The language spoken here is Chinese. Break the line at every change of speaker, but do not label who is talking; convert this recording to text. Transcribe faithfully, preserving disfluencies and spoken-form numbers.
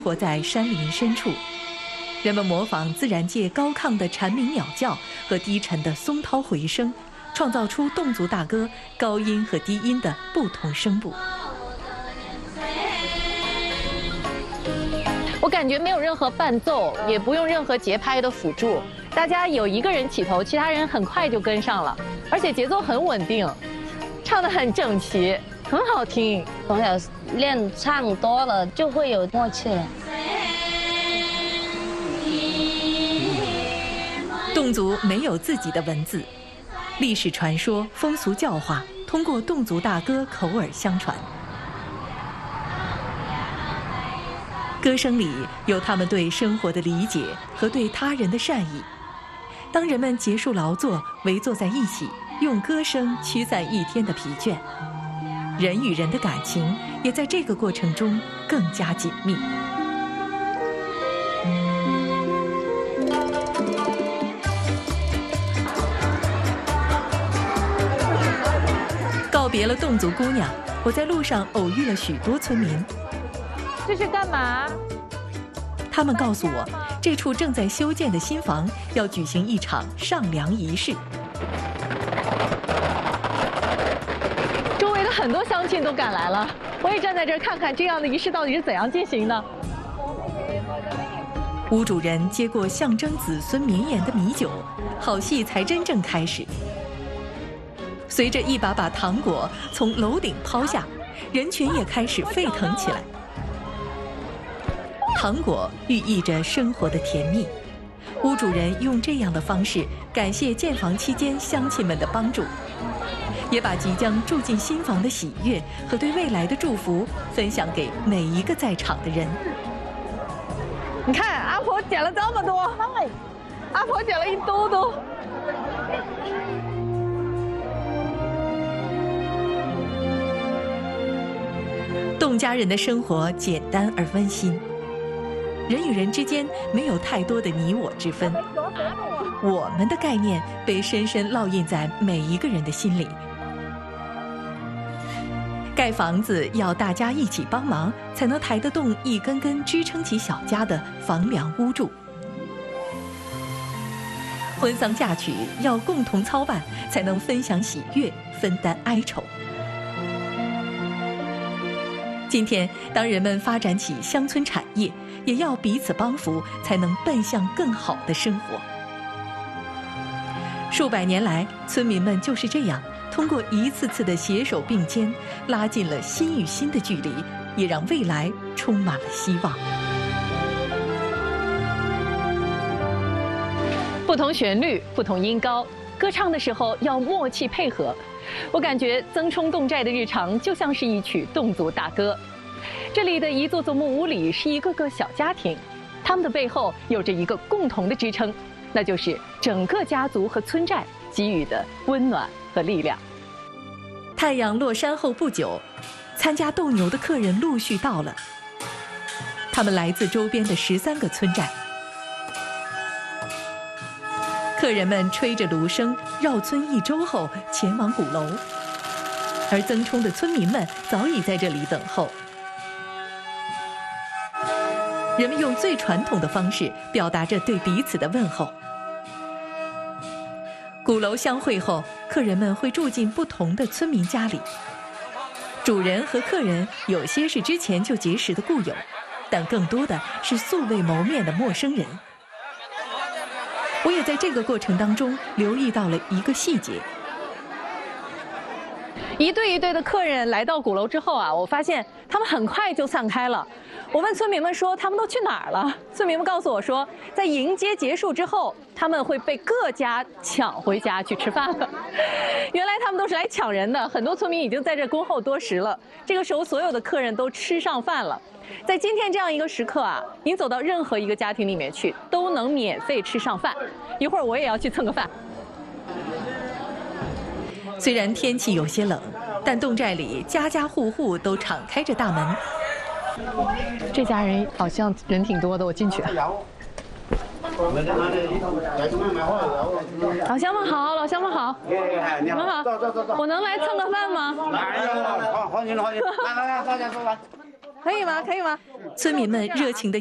活在山林深处，人们模仿自然界高亢的蝉鸣鸟叫和低沉的松涛回声，创造出侗族大歌高音和低音的不同声部。
我感觉没有任何伴奏，也不用任何节拍的辅助，大家有一个人起头，其他人很快就跟上了，而且节奏很稳定，唱得很整齐，很好听。
从小练唱多了，就会有默契了。
侗族没有自己的文字，历史传说、风俗教化通过侗族大歌口耳相传。歌声里有他们对生活的理解和对他人的善意。当人们结束劳作，围坐在一起，用歌声驱散一天的疲倦，人与人的感情也在这个过程中更加紧密。告别了侗族姑娘，我在路上偶遇了许多村民。
这是干嘛？
他们告诉我，这处正在修建的新房要举行一场上梁仪式。
周围的很多乡亲都赶来了，我也站在这儿看看这样的仪式到底是怎样进行的。
屋主人接过象征子孙绵延的米酒，好戏才真正开始。随着一把把糖果从楼顶抛下，人群也开始沸腾起来。糖果寓意着生活的甜蜜，屋主人用这样的方式感谢建房期间乡亲们的帮助，也把即将住进新房的喜悦和对未来的祝福分享给每一个在场的人。
你看，阿婆捡了这么多，阿婆捡了一兜兜。
侗家人的生活简单而温馨，人与人之间没有太多的你我之分，我们的概念被深深烙印在每一个人的心里。盖房子要大家一起帮忙，才能抬得动一根根支撑起小家的房梁屋柱。婚丧嫁娶要共同操办，才能分享喜悦，分担哀愁。今天，当人们发展起乡村产业，也要彼此帮扶，才能奔向更好的生活。数百年来，村民们就是这样，通过一次次的携手并肩，拉近了心与心的距离，也让未来充满了希望。
不同旋律，不同音高，歌唱的时候要默契配合。我感觉曾冲侗寨的日常就像是一曲侗族大歌。这里的一座座木屋里是一个个小家庭，他们的背后有着一个共同的支撑，那就是整个家族和村寨给予的温暖和力量。
太阳落山后不久，参加斗牛的客人陆续到了，他们来自周边的十三个村寨。客人们吹着芦笙，绕村一周后前往鼓楼，而曾冲的村民们早已在这里等候。人们用最传统的方式表达着对彼此的问候。鼓楼相会后，客人们会住进不同的村民家里。主人和客人有些是之前就结识的故友，但更多的是素未谋面的陌生人。我也在这个过程当中留意到了一个细节。
一对一对的客人来到鼓楼之后啊，我发现他们很快就散开了。我问村民们说他们都去哪儿了，村民们告诉我说，在迎接结束之后，他们会被各家抢回家去吃饭了。原来他们都是来抢人的，很多村民已经在这恭候多时了。这个时候，所有的客人都吃上饭了。在今天这样一个时刻啊，您走到任何一个家庭里面去，都能免费吃上饭。一会儿我也要去蹭个饭。
虽然天气有些冷，但侗寨里家家户户都敞开着大门。
这家人好像人挺多的，我进去。老乡们好，老乡们好，你们好，我能来蹭个饭吗？
来，欢迎欢迎，来来来，大家坐来。
可以吗？可以吗？
村民们热情地